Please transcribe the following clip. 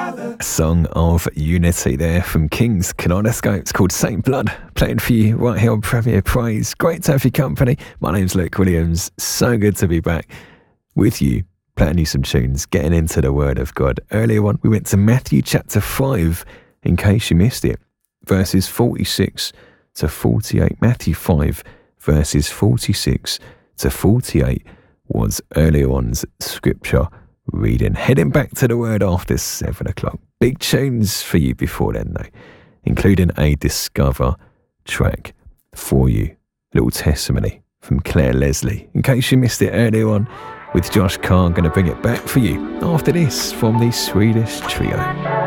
Song of Unity there from King's Kaleidoscope. It's called Saint Blood, playing for you right here on Premier Praise. Great to have your company. My name's Luke Williams. So good to be back with you, playing you some tunes, getting into the Word of God. Earlier on, we went to Matthew chapter 5, in case you missed it, verses 46 to 48. Matthew 5, verses 46 to 48 was earlier on's scripture reading. Heading back to the Word after 7 o'clock. Big tunes for you before then, though, including a Discover track for you. Little testimony from Claire Leslie. In case you missed it earlier on, with Josh Carr, going to bring it back for you after this from the Swedish trio.